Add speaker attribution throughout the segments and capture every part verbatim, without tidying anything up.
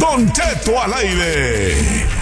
Speaker 1: Don Cheto al aire.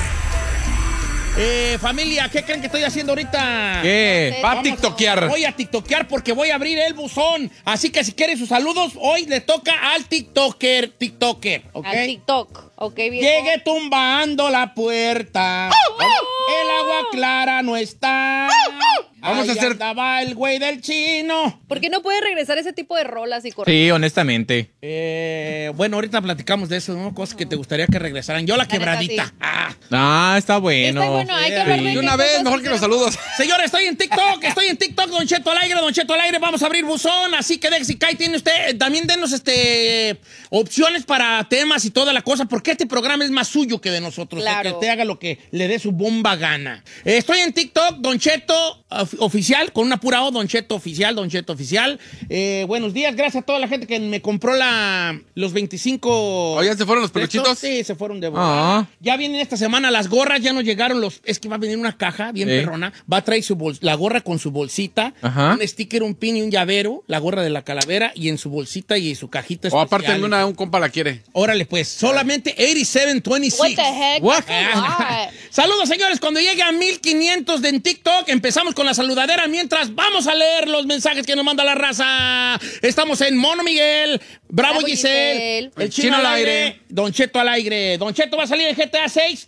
Speaker 2: Eh, familia, ¿qué creen que estoy haciendo ahorita?
Speaker 3: ¿Qué? Va a
Speaker 2: Vamos
Speaker 3: tiktokear.
Speaker 2: Voy a tiktokear porque voy a abrir el buzón. Así que si quieren sus saludos, hoy le toca al tiktoker, tiktoker, ¿ok?
Speaker 4: Al TikTok. Ok, bien.
Speaker 2: Llegue tumbando la puerta. El agua clara no está.
Speaker 3: Vamos a
Speaker 2: Ahí
Speaker 3: hacer-
Speaker 2: andaba el güey del chino.
Speaker 4: ¿Por qué no puede regresar ese tipo de rolas y correr?
Speaker 3: Sí, honestamente.
Speaker 2: Eh, bueno, ahorita platicamos de eso, ¿no? Cosas que te gustaría que regresaran. Yo la
Speaker 4: neta,
Speaker 2: quebradita.
Speaker 4: sí.
Speaker 2: Ah.
Speaker 3: Ah, está bueno.
Speaker 4: Está bueno, hay que hablar de
Speaker 3: De
Speaker 4: qué
Speaker 3: una vez,
Speaker 4: cosas
Speaker 3: mejor que los
Speaker 4: quisieran-
Speaker 3: saludos.
Speaker 2: Señores, estoy en TikTok, estoy en TikTok, Don Cheto al aire, Don Cheto al aire, vamos a abrir buzón, así que de si cae tiene usted, también denos este opciones para temas y toda la cosa, porque este programa es más suyo que de nosotros,
Speaker 4: Claro.
Speaker 2: que usted haga lo que le dé su bomba gana. Eh, estoy en TikTok, Don Cheto of- oficial, con una pura O, Don Cheto oficial, Don Cheto oficial. Eh, buenos días, gracias a toda la gente que me compró la, los veinticinco...
Speaker 3: ¿Oh, ya se fueron los
Speaker 2: de estos.
Speaker 3: peluchitos?
Speaker 2: Sí, se fueron de volada.
Speaker 3: Ah.
Speaker 2: Ya vienen esta semana las gorras, ya nos llegaron los... Es que va a venir una caja bien
Speaker 3: Eh.
Speaker 2: perrona. Va a traer su bol- la gorra con su bolsita,
Speaker 3: Ajá.
Speaker 2: un sticker, un pin y un llavero, la gorra de la calavera y en su bolsita y en su cajita
Speaker 3: O aparte
Speaker 2: especial.
Speaker 3: en una, un compa la quiere.
Speaker 2: Órale pues, solamente ochenta y siete veintiséis.
Speaker 4: What the heck?
Speaker 3: What?
Speaker 4: Ah,
Speaker 2: Saludos, señores. Cuando llegue a mil quinientos de en TikTok, empezamos con la saludadera mientras vamos a leer los mensajes que nos manda la raza. Estamos en Mono Miguel, Bravo,
Speaker 4: Bravo
Speaker 2: Giselle,
Speaker 4: Giselle.
Speaker 2: el Chino, al aire, Don Cheto al aire. ¿Don Cheto va a salir en G T A seis?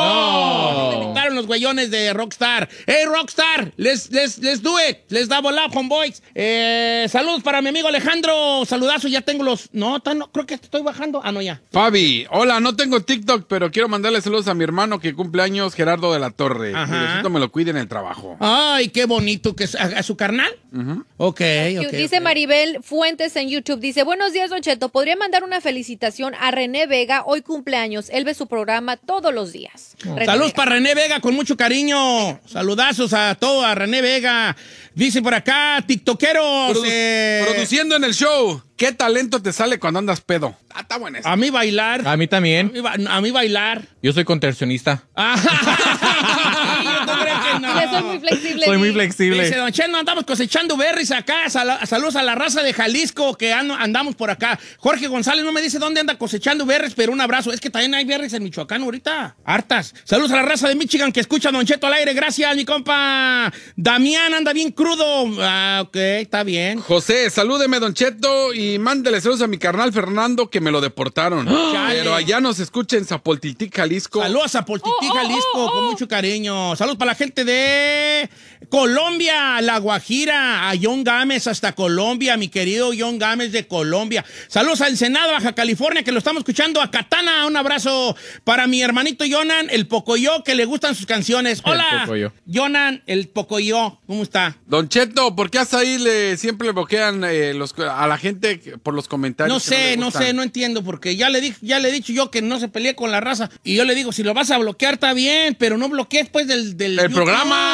Speaker 3: No.
Speaker 2: No. Me invitaron los güeyones de Rockstar. Hey, Rockstar, let's, let's, let's do it. Let's double up, homeboys. Eh, saludos para mi amigo Alejandro. Saludazo, ya tengo los... No, ta- no, creo que estoy bajando. Ah, no, ya.
Speaker 3: Fabi, hola, no tengo TikTok, pero quiero mandarle saludos a mi hermano que cumple años, Gerardo de la Torre.
Speaker 2: Ajá.
Speaker 3: Que Diosito me lo cuide en el trabajo.
Speaker 2: Ay, qué bonito. que es- ¿A, a su carnal? Ok, ok.
Speaker 4: Dice
Speaker 2: ok.
Speaker 4: Maribel Fuentes en YouTube, dice, buenos días, Don Cheto, ¿podría mandar una felicitación a René Vega? Hoy cumpleaños, él ve su programa todos los días. René
Speaker 2: Saludos
Speaker 4: Vega.
Speaker 2: para René Vega con mucho cariño. Saludazos a todo, a René Vega. Dice por acá, tiktokeros.
Speaker 3: Produ-
Speaker 2: eh,
Speaker 3: Produciendo en el show. ¿Qué talento te sale cuando andas pedo? Ah, está bueno eso.
Speaker 2: a mí bailar.
Speaker 3: A mí
Speaker 2: A
Speaker 3: también.
Speaker 2: mí, ba- a mí bailar.
Speaker 3: Yo soy contorsionista.
Speaker 2: Ah, yo no creo que no.
Speaker 4: Dile, soy muy flexible.
Speaker 3: Soy muy
Speaker 4: Di.
Speaker 3: flexible.
Speaker 2: Dice Don Cheno, andamos cosechando berries acá. Sal- saludos a la raza de Jalisco que ando- andamos por acá. Jorge González no me dice dónde anda cosechando berries, pero un abrazo. Es que también hay berries en Michoacán ahorita. Hartas. Saludos a la raza de Michigan que escucha a Don Cheto al aire. Gracias, mi compa. Damián anda bien crudo. Ah, ok, está bien.
Speaker 3: José, salúdeme, Don Cheto, y mándele saludos a mi carnal Fernando que me lo deportaron.
Speaker 2: Chale.
Speaker 3: Pero allá nos escucha en Zapoltiltic, Jalisco.
Speaker 2: Saludos a Poltití,
Speaker 4: Oh, oh,
Speaker 2: Jalisco,
Speaker 4: oh, oh.
Speaker 2: con mucho cariño. Saludos para la gente de Colombia, La Guajira, a John Gámez hasta Colombia, mi querido John Gámez de Colombia. Saludos a Ensenada, Baja California, que lo estamos escuchando. A Katana, un abrazo para mi hermanito Jonan, el Pocoyo, que le gustan sus canciones.
Speaker 3: El
Speaker 2: Hola,
Speaker 3: Pocoyo.
Speaker 2: Jonan, el Pocoyo, ¿cómo está?
Speaker 3: Don Cheto, ¿por qué hasta ahí le, siempre le bloquean eh, los, a la gente por los comentarios?
Speaker 2: No
Speaker 3: que
Speaker 2: sé,
Speaker 3: le
Speaker 2: no
Speaker 3: gustan?
Speaker 2: sé, no entiendo, porque ya le, di, ya le he dicho yo que no se pelee con la raza. Y yo le digo, si lo vas a bloquear está bien, pero no bloquees pues del, del
Speaker 3: El
Speaker 2: YouTube.
Speaker 3: programa.